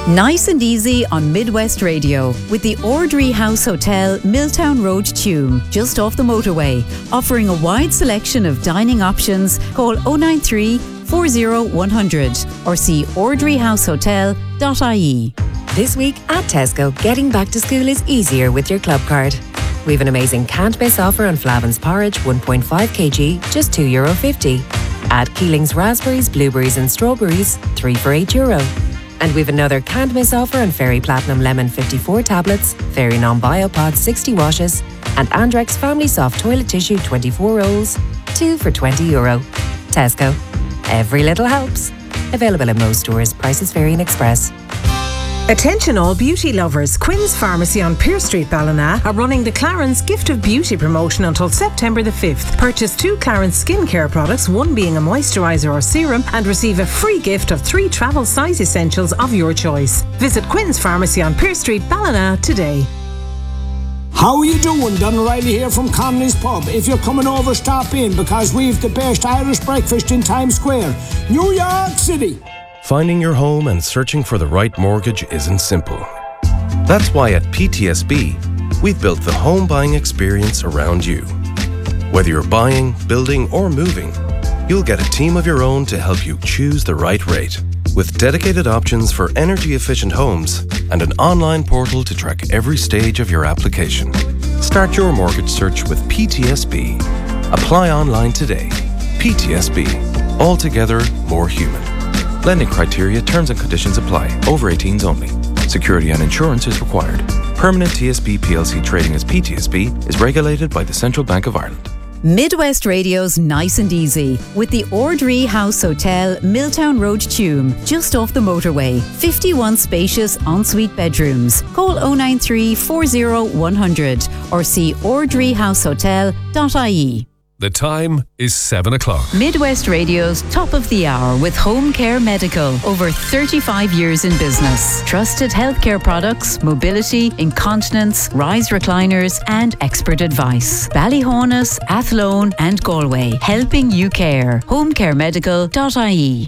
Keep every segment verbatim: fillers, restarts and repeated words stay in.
Nice and easy on Midwest Radio with the Ordry House Hotel, Milltown Road, Tuam, just off the motorway. Offering a wide selection of dining options. Call oh nine three, four oh one hundred or see ordry house hotel dot I E. This week at Tesco, getting back to school is easier with your club card. We've an amazing can't miss offer on Flavin's porridge, one point five kilograms, just two euro fifty. Add Keeling's raspberries, blueberries and strawberries, three for eight euro. And we've another can't miss offer on Fairy Platinum Lemon fifty-four tablets, Fairy Non-Biopod sixty washes, and Andrex Family Soft Toilet Tissue twenty-four rolls, two for twenty euro. Tesco. Every little helps. Available in most stores. Prices vary in Express. Attention all beauty lovers. Quinn's Pharmacy on Pearse Street, Ballina are running the Clarence Gift of Beauty promotion until September the fifth. Purchase two Clarence skincare products, one being a moisturiser or serum, and receive a free gift of three travel size essentials of your choice. Visit Quinn's Pharmacy on Pearse Street, Ballina today. How are you doing? Don O'Reilly here from Connolly's Pub. If you're coming over, stop in because we've the best Irish breakfast in Times Square, New York City. Finding your home and searching for the right mortgage isn't simple. That's why at P T S B, we've built the home buying experience around you. Whether you're buying, building, or moving, you'll get a team of your own to help you choose the right rate. With dedicated options for energy-efficient homes and an online portal to track every stage of your application. Start your mortgage search with P T S B. Apply online today. P T S B. Altogether more human. Lending criteria, terms and conditions apply. Over eighteens only. Security and insurance is required. Permanent T S B P L C trading as P T S B is regulated by the Central Bank of Ireland. Midwest Radio's Nice and Easy with the Ordry House Hotel, Milltown Road, Tuam, just off the motorway. fifty-one spacious ensuite bedrooms. Call oh nine three, four oh one hundred or see ordry house hotel dot I E. The time is seven o'clock. Midwest Radio's top of the hour with Home Care Medical. Over thirty-five years in business. Trusted healthcare products, mobility, incontinence, rise recliners and expert advice. Ballyhonus, Athlone and Galway. Helping you care. home care medical dot I E.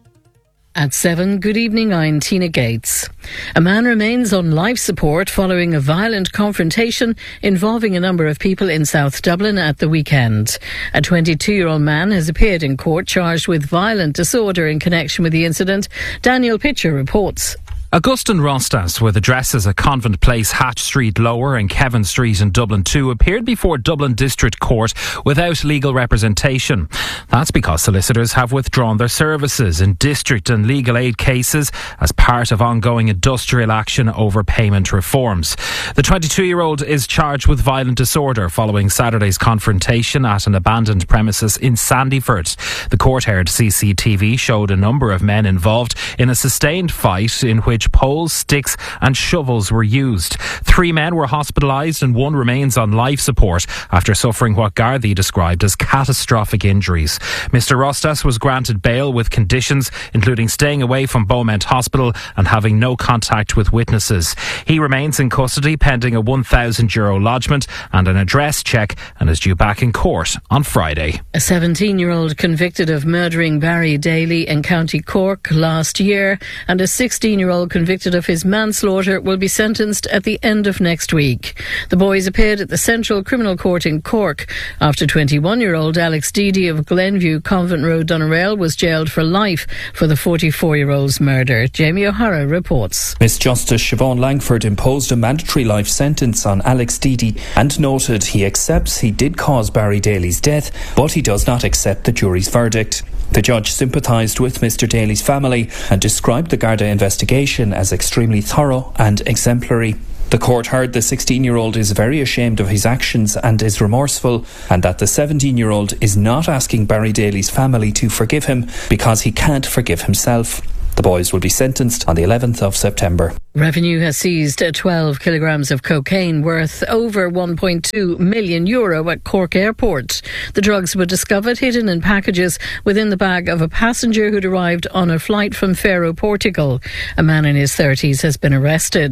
At seven, good evening, I'm Tina Gates. A man remains on life support following a violent confrontation involving a number of people in South Dublin at the weekend. A twenty-two-year-old man has appeared in court charged with violent disorder in connection with the incident. Daniel Pitcher reports. Augustin Rostas, with addresses at Convent Place, Hatch Street Lower and Kevin Street in Dublin two, appeared before Dublin District Court without legal representation. That's because solicitors have withdrawn their services in district and legal aid cases as part of ongoing industrial action over payment reforms. The twenty-two-year-old is charged with violent disorder following Saturday's confrontation at an abandoned premises in Sandyford. The court-aired C C T V showed a number of men involved in a sustained fight in which poles, sticks and shovels were used. Three men were hospitalised and one remains on life support after suffering what Gardaí described as catastrophic injuries. Mister Rostas was granted bail with conditions including staying away from Beaumont Hospital and having no contact with witnesses. He remains in custody pending a one thousand euro lodgement and an address check and is due back in court on Friday. A seventeen-year-old convicted of murdering Barry Daly in County Cork last year and a sixteen-year-old convicted of his manslaughter will be sentenced at the end of next week. The boys appeared at the Central Criminal Court in Cork after twenty-one-year-old Alex Deedy of Glenview, Convent Road, Doneraile was jailed for life for the forty-four-year-old's murder. Jamie O'Hara reports. Miss Justice Siobhan Langford imposed a mandatory life sentence on Alex Deedy and noted he accepts he did cause Barry Daly's death, but he does not accept the jury's verdict. The judge sympathised with Mister Daly's family and described the Garda investigation as extremely thorough and exemplary. The court heard the sixteen-year-old is very ashamed of his actions and is remorseful, and that the seventeen-year-old is not asking Barry Daly's family to forgive him because he can't forgive himself. The boys will be sentenced on the eleventh of September. Revenue has seized twelve kilograms of cocaine worth over one point two million euro at Cork Airport. The drugs were discovered hidden in packages within the bag of a passenger who'd arrived on a flight from Faro, Portugal. A man in his thirties has been arrested.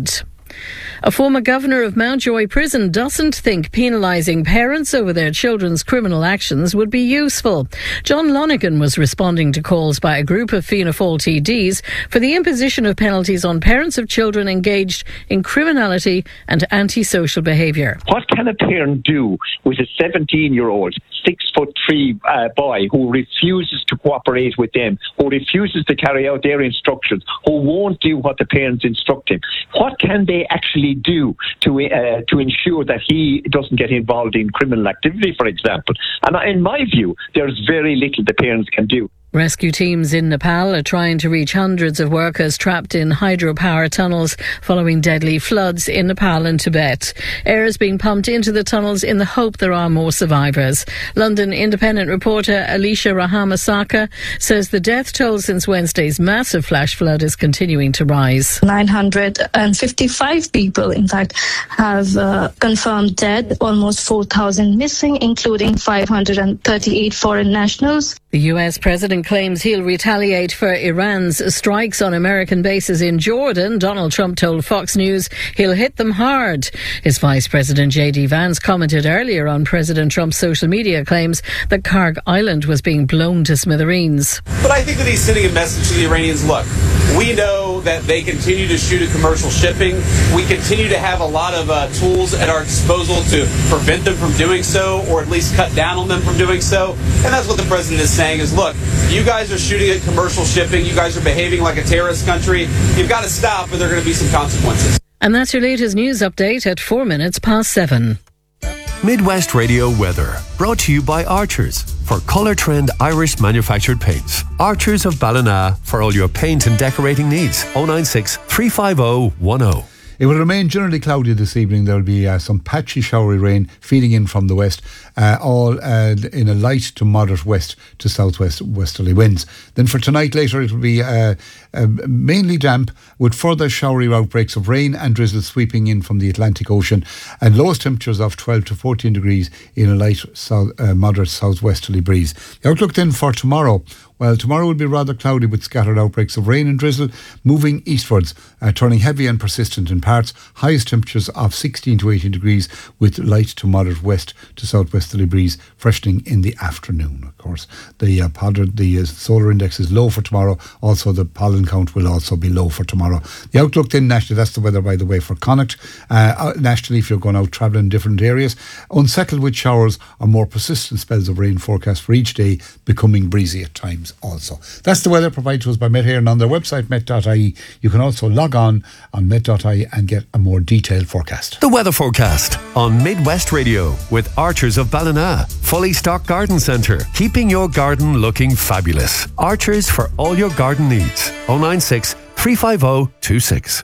A former governor of Mountjoy Prison doesn't think penalising parents over their children's criminal actions would be useful. John Lonergan was responding to calls by a group of Fianna Fáil T Ds for the imposition of penalties on parents of children engaged in criminality and antisocial behaviour. What can a parent do with a seventeen-year-old, six foot three uh, boy who refuses to cooperate with them, who refuses to carry out their instructions, who won't do what the parents instruct him? What can they actually do to uh, to ensure that he doesn't get involved in criminal activity, for example? And in my view, there's very little the parents can do. Rescue teams in Nepal are trying to reach hundreds of workers trapped in hydropower tunnels following deadly floods in Nepal and Tibet. Air is being pumped into the tunnels in the hope there are more survivors. London Independent reporter Alicia Rahamasaka says the death toll since Wednesday's massive flash flood is continuing to rise. nine hundred fifty-five people, in fact, have uh, confirmed dead, almost four thousand missing, including five hundred thirty-eight foreign nationals. The U S president claims he'll retaliate for Iran's strikes on American bases in Jordan. Donald Trump told Fox News he'll hit them hard. His Vice President J D Vance commented earlier on President Trump's social media claims that Karg Island was being blown to smithereens. But I think that he's sending a message to the Iranians. Look, we know that they continue to shoot at commercial shipping. We continue to have a lot of uh, tools at our disposal to prevent them from doing so, or at least cut down on them from doing so. And that's what the president is saying. Is look, you guys are shooting at commercial shipping, you guys are behaving like a terrorist country, you've got to stop, or there are going to be some consequences. And that's your latest news update at four minutes past seven. Midwest Radio weather, brought to you by Archers for Colour Trend Irish manufactured paints. Archers of Ballina for all your paint and decorating needs. oh nine six, three five oh, one oh. It will remain generally cloudy this evening. There will be uh, some patchy showery rain feeding in from the west, uh, all uh, in a light to moderate west to southwest westerly winds. Then for tonight later it will be uh, uh, mainly damp with further showery outbreaks of rain and drizzle sweeping in from the Atlantic Ocean, and lowest temperatures of twelve to fourteen degrees in a light south, uh, moderate southwesterly breeze. The outlook then for tomorrow. Well, tomorrow will be rather cloudy with scattered outbreaks of rain and drizzle moving eastwards, uh, turning heavy and persistent in parts. Highest temperatures of sixteen to eighteen degrees with light to moderate west to southwesterly breeze freshening in the afternoon. Of course, the uh, powder, the uh, solar index is low for tomorrow. Also, the pollen count will also be low for tomorrow. The outlook then nationally, that's the weather, by the way, for Connacht. Uh, nationally, if you're going out travelling in different areas, unsettled with showers or more persistent spells of rain forecast for each day, becoming breezy at times also. That's the weather provided to us by Met Éireann, and on their website met dot I E. You can also log on on met dot I E and get a more detailed forecast. The weather forecast on Midwest Radio with Archers of Ballina, fully stocked garden centre, keeping your garden looking fabulous. Archers for all your garden needs. oh nine six, three five oh, two six.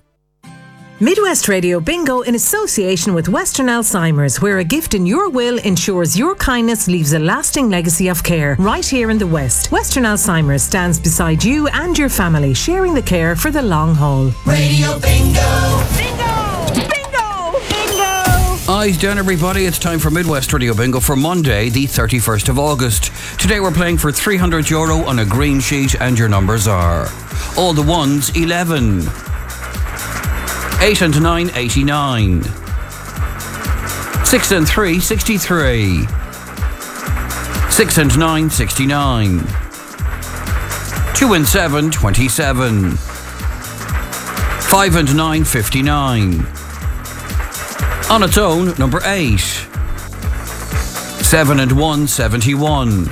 Midwest Radio Bingo in association with Western Alzheimer's, where a gift in your will ensures your kindness leaves a lasting legacy of care right here in the West. Western Alzheimer's stands beside you and your family, sharing the care for the long haul. Radio Bingo! Bingo! Bingo! Bingo! Eyes down, everybody. It's time for Midwest Radio Bingo for Monday, the thirty-first of August. Today we're playing for three hundred euro on a green sheet, and your numbers are all the ones, eleven. eight and nine, eighty-nine. six and three, sixty-three. six and nine, sixty-nine. two and seven, twenty-seven. five and nine, fifty-nine. On its own, number eight. seven and one, seventy-one.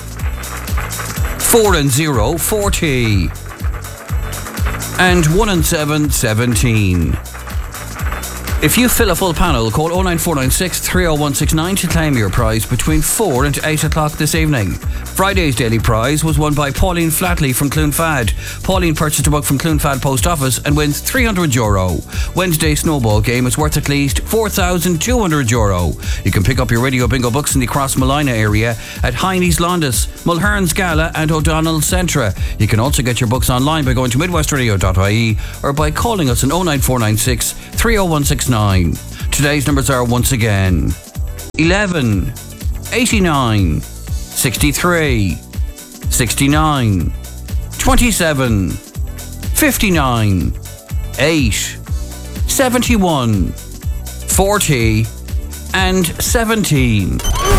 four and zero, forty. And one and seven, seventeen. If you fill a full panel, call oh nine four nine six, three oh one six nine to claim your prize between four and eight o'clock this evening. Friday's daily prize was won by Pauline Flatley from Cloonfad. Pauline purchased a book from Cloonfad Post Office and wins three hundred euro. Wednesday's snowball game is worth at least four thousand two hundred euro. You can pick up your Radio Bingo books in the Crossmolina area at Heine's Londis, Mulherns Gala and O'Donnell Centra. You can also get your books online by going to midwest radio dot I E or by calling us on oh nine four nine six, three oh one six nine. Today's numbers are once again eleven, eighty-nine, sixty-three, sixty-nine, twenty-seven, fifty-nine, eight, seventy-one, forty and seventeen.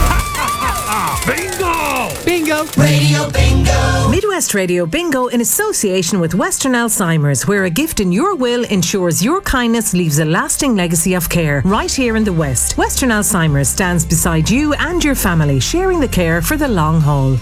Bingo! Bingo! Radio Bingo! Midwest Radio Bingo in association with Western Alzheimer's, where a gift in your will ensures your kindness leaves a lasting legacy of care. Right here in the West, Western Alzheimer's stands beside you and your family, sharing the care for the long haul.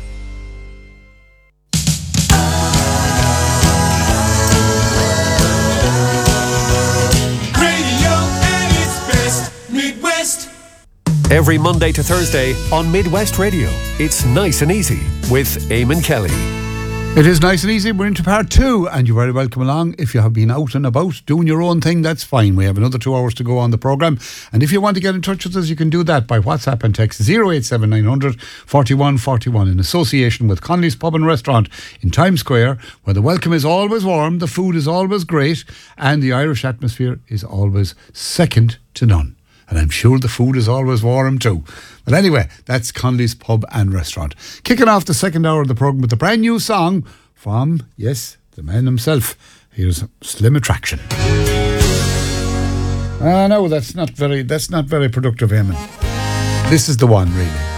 Every Monday to Thursday on Midwest Radio, it's Nice and Easy with Eamon Kelly. It is nice and easy. We're into part two, and you're very welcome along. If you have been out and about doing your own thing, that's fine. We have another two hours to go on the programme. And if you want to get in touch with us, you can do that by WhatsApp and text zero eight seven nine hundred forty-one forty-one in association with Connolly's Pub and Restaurant in Times Square, where the welcome is always warm, the food is always great, and the Irish atmosphere is always second to none. And I'm sure the food is always warm too. But anyway, that's Connolly's Pub and Restaurant. Kicking off the second hour of the programme with a brand new song from, yes, the man himself. Here's Slim Attraction. Ah, no, that's not very, that's not very productive, Eamon. This is the one, really.